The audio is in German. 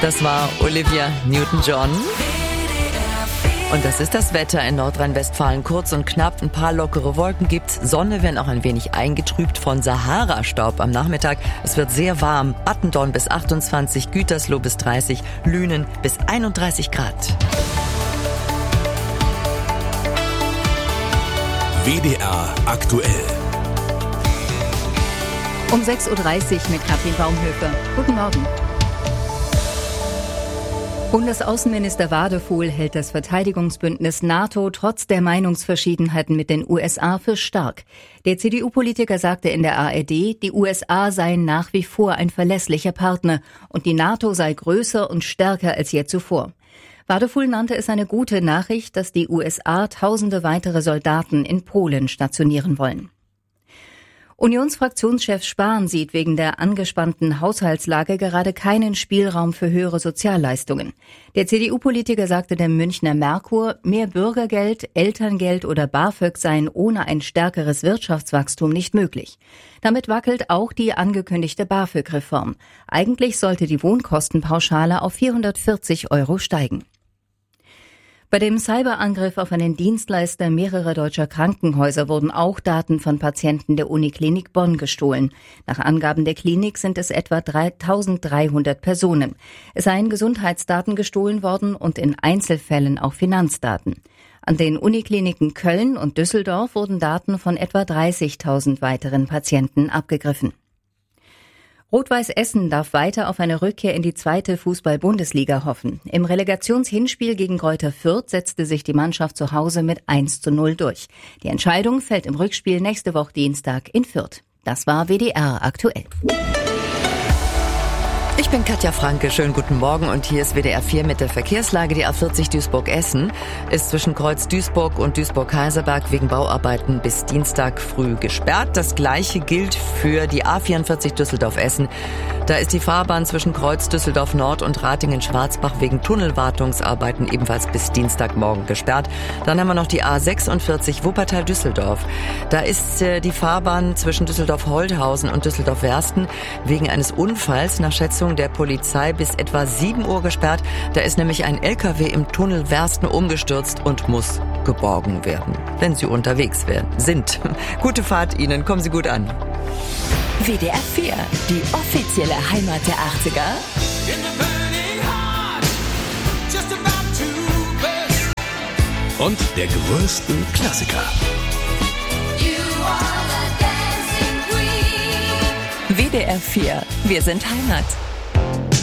Das war Olivia Newton-John. Und das ist das Wetter in Nordrhein-Westfalen. Kurz und knapp, ein paar lockere Wolken gibt's. Sonne, wenn auch ein wenig eingetrübt von Sahara-Staub am Nachmittag. Es wird sehr warm. Attendorn bis 28, Gütersloh bis 30, Lünen bis 31 Grad. WDR aktuell. Um 6.30 Uhr mit Katrin Baumhöfer. Guten Morgen. Bundesaußenminister Wadefuhl hält das Verteidigungsbündnis NATO trotz der Meinungsverschiedenheiten mit den USA für stark. Der CDU-Politiker sagte in der ARD, die USA seien nach wie vor ein verlässlicher Partner und die NATO sei größer und stärker als je zuvor. Wadefuhl nannte es eine gute Nachricht, dass die USA tausende weitere Soldaten in Polen stationieren wollen. Unionsfraktionschef Spahn sieht wegen der angespannten Haushaltslage gerade keinen Spielraum für höhere Sozialleistungen. Der CDU-Politiker sagte dem Münchner Merkur, mehr Bürgergeld, Elterngeld oder BAföG seien ohne ein stärkeres Wirtschaftswachstum nicht möglich. Damit wackelt auch die angekündigte BAföG-Reform. Eigentlich sollte die Wohnkostenpauschale auf 440 € steigen. Bei dem Cyberangriff auf einen Dienstleister mehrerer deutscher Krankenhäuser wurden auch Daten von Patienten der Uniklinik Bonn gestohlen. Nach Angaben der Klinik sind es etwa 3.300 Personen. Es seien Gesundheitsdaten gestohlen worden und in Einzelfällen auch Finanzdaten. An den Unikliniken Köln und Düsseldorf wurden Daten von etwa 30.000 weiteren Patienten abgegriffen. Rot-Weiß Essen darf weiter auf eine Rückkehr in die zweite Fußball-Bundesliga hoffen. Im Relegationshinspiel gegen Greuther Fürth setzte sich die Mannschaft zu Hause mit 1:0 durch. Die Entscheidung fällt im Rückspiel nächste Woche Dienstag in Fürth. Das war WDR aktuell. Ich bin Katja Franke, schönen guten Morgen und hier ist WDR 4 mit der Verkehrslage. Die A40 Duisburg-Essen ist zwischen Kreuz Duisburg und Duisburg-Kaiserberg wegen Bauarbeiten bis Dienstag früh gesperrt. Das Gleiche gilt für die A44 Düsseldorf-Essen. Da ist die Fahrbahn zwischen Kreuz Düsseldorf-Nord und Ratingen-Schwarzbach wegen Tunnelwartungsarbeiten ebenfalls bis Dienstagmorgen gesperrt. Dann haben wir noch die A46 Wuppertal-Düsseldorf. Da ist die Fahrbahn zwischen Düsseldorf-Holthausen und Düsseldorf-Wersten wegen eines Unfalls nach Schätzung der Polizei bis etwa 7 Uhr gesperrt. Da ist nämlich ein LKW im Tunnel Wersten umgestürzt und muss geborgen werden, wenn Sie unterwegs sind. Gute Fahrt Ihnen, kommen Sie gut an. WDR 4, die offizielle Heimat der 80er. Und der größten Klassiker. WDR 4, wir sind Heimat.